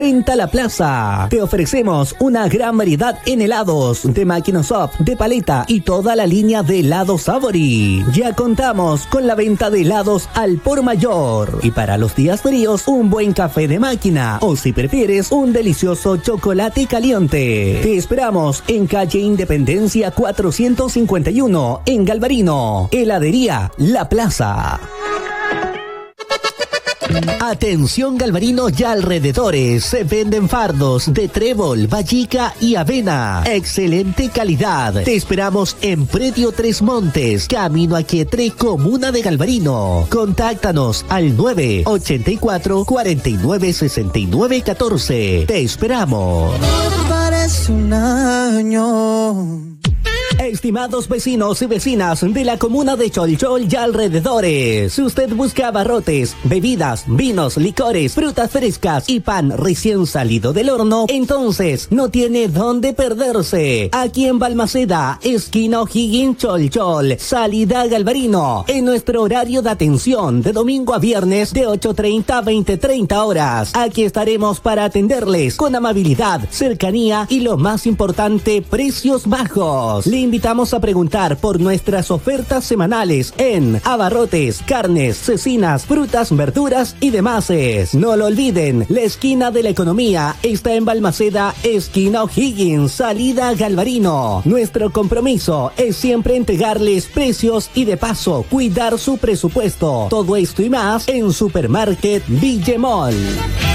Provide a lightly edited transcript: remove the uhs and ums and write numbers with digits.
Venta La Plaza. Te ofrecemos una gran variedad en helados, de Microsoft, de paleta y toda la línea de helados Savory. Ya contamos con la venta de helados al por mayor. Y para los días fríos, un buen café de máquina. O si prefieres, un delicioso chocolate caliente. Te esperamos en calle Independencia 451, en Galvarino. Heladería La Plaza. Atención Galvarino y alrededores, se venden fardos de trébol, vallica y avena. Excelente calidad. Te esperamos en Predio Tres Montes, Camino a Quietre, Comuna de Galvarino. Contáctanos al 984 49 69 14. Te esperamos. Parece un año. Estimados vecinos y vecinas de la comuna de Cholchol y alrededores, si usted busca abarrotes, bebidas, vinos, licores, frutas frescas y pan recién salido del horno, entonces no tiene dónde perderse. Aquí en Balmaceda, esquina O'Higgins, Cholchol, salida Galvarino, en nuestro horario de atención de domingo a viernes de 8:30 a 20:30 horas. Aquí estaremos para atenderles con amabilidad, cercanía y lo más importante, precios bajos. Le invitamos a preguntar por nuestras ofertas semanales en abarrotes, carnes, cecinas, frutas, verduras y demás. No lo olviden, la esquina de la economía está en Balmaceda, esquina O'Higgins, salida Galvarino. Nuestro compromiso es siempre entregarles precios y de paso cuidar su presupuesto. Todo esto y más en Supermarket Villemol.